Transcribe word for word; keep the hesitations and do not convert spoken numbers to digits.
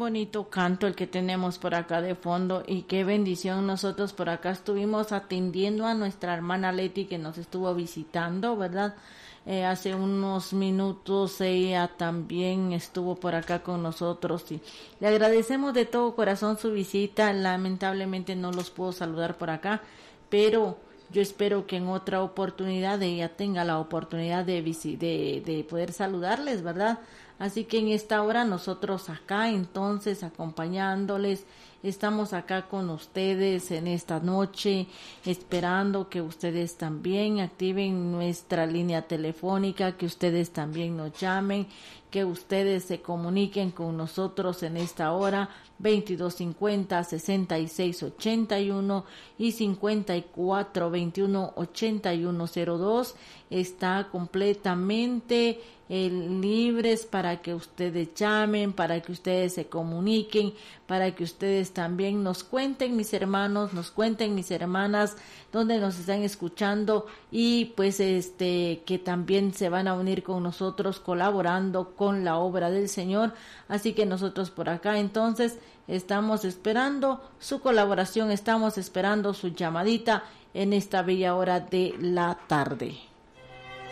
bonito canto el que tenemos por acá de fondo y qué bendición. Nosotros por acá estuvimos atendiendo a nuestra hermana Leti que nos estuvo visitando, ¿verdad? Eh, hace unos minutos ella también estuvo por acá con nosotros y le agradecemos de todo corazón su visita. Lamentablemente no los puedo saludar por acá, pero yo espero que en otra oportunidad ella tenga la oportunidad de, de, de poder saludarles, ¿verdad? Así que en esta hora nosotros acá entonces acompañándoles, estamos acá con ustedes en esta noche, esperando que ustedes también activen nuestra línea telefónica, que ustedes también nos llamen, que ustedes se comuniquen con nosotros en esta hora, veintidós cincuenta, sesenta y seis ochenta y uno y cincuenta y cuatro veintiuno ochenta y uno cero dos. Está completamente eh, libres para que ustedes llamen, para que ustedes se comuniquen, para que ustedes también nos cuenten, mis hermanos, nos cuenten, mis hermanas, donde nos están escuchando y pues este que también se van a unir con nosotros colaborando con la obra del Señor. Así que nosotros por acá entonces estamos esperando su colaboración, estamos esperando su llamadita en esta bella hora de la tarde.